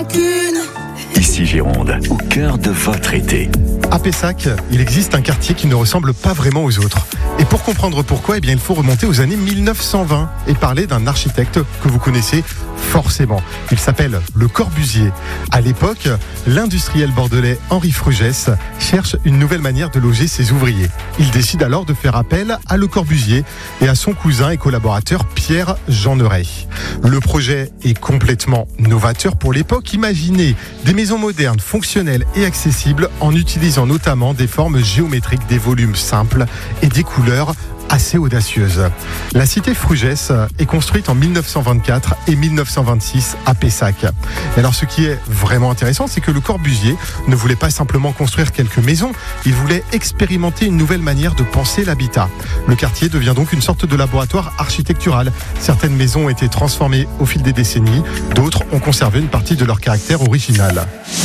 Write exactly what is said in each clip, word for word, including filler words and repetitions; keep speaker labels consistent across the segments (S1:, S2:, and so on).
S1: pas qu'une.
S2: Ici Gironde, au cœur de votre été.
S3: À Pessac, il existe un quartier qui ne ressemble pas vraiment aux autres. Et pour comprendre pourquoi, eh bien, il faut remonter aux années mille neuf cent vingt et parler d'un architecte que vous connaissez forcément. Il s'appelle Le Corbusier. À l'époque, l'industriel bordelais Henri Frugès cherche une nouvelle manière de loger ses ouvriers. Il décide alors de faire appel à Le Corbusier et à son cousin et collaborateur Pierre Jeanneret. Le projet est complètement novateur pour l'époque. Imaginez des maisons modernes, fonctionnelles et accessibles en utilisant notamment des formes géométriques, des volumes simples et des couleurs assez audacieuses. La cité Frugès est construite en mille neuf cent vingt-quatre et mille neuf cent vingt-six à Pessac. Et alors ce qui est vraiment intéressant, c'est que Le Corbusier ne voulait pas simplement construire quelques maisons, il voulait expérimenter une nouvelle manière de penser l'habitat. Le quartier devient donc une sorte de laboratoire architectural. Certaines maisons ont été transformées au fil des décennies, d'autres ont conservé une partie de leur caractère original.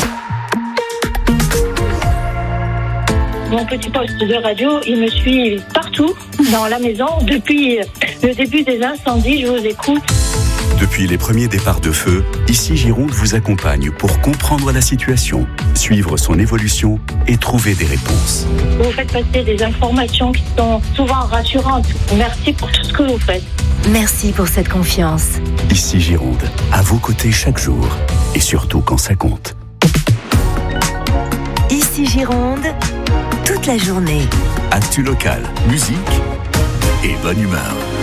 S4: Mon petit poste de radio, il me suit partout dans la maison. Depuis le début des incendies, je vous écoute.
S2: Depuis les premiers départs de feu, Ici Gironde vous accompagne pour comprendre la situation, suivre son évolution et trouver des réponses.
S4: Vous faites passer des informations qui sont souvent rassurantes. Merci pour tout ce que vous faites.
S5: Merci pour cette confiance.
S2: Ici Gironde, à vos côtés chaque jour et surtout quand ça compte.
S5: Ici Gironde, toute la journée.
S2: Actu local, musique et bonne humeur.